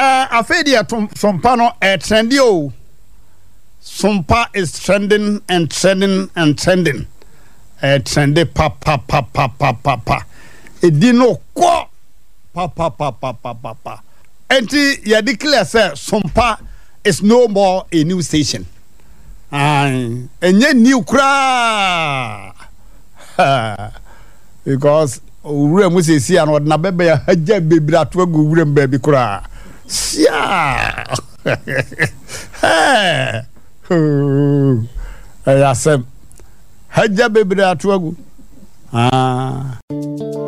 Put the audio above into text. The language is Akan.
Afedia Sompa no trendy o. Sompa is trending and trending and trending. Trendy pa. Edino kwa pa. Enti ya declare say Sompa is no more a new station. Enye new kra. Because ure mu se si an na bebe ya haja bebira to agu ure mbabi kra. Sia. Ayasem haja bebira to agu.